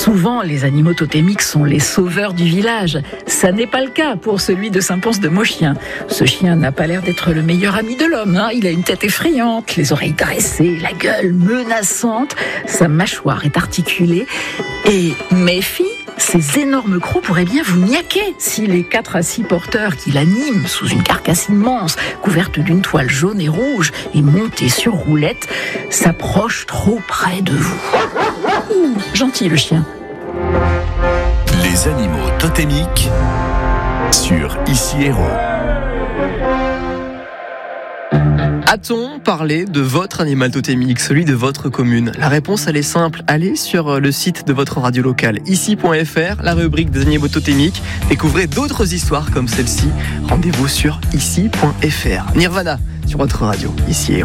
Souvent, les animaux totémiques sont les sauveurs du village. Ça n'est pas le cas pour celui de Saint-Pons-de-Mauchien. Ce chien n'a pas l'air d'être le meilleur ami de l'homme. Il a une tête effrayante, les oreilles dressées, la gueule menaçante. Sa mâchoire est articulée. Et méfie, ces énormes crocs pourraient bien vous niaquer si les 4 à 6 porteurs qui l'animent sous une carcasse immense, couverte d'une toile jaune et rouge et montée sur roulette, s'approchent trop près de vous. Gentil le chien. Les animaux totémiques sur Ici Héros. A-t-on parlé de votre animal totémique, celui de votre commune ? La réponse, elle est simple. Allez sur le site de votre radio locale, ici.fr, la rubrique des animaux totémiques. Découvrez d'autres histoires comme celle-ci. Rendez-vous sur ici.fr. Nirvana sur votre radio, Ici Héros.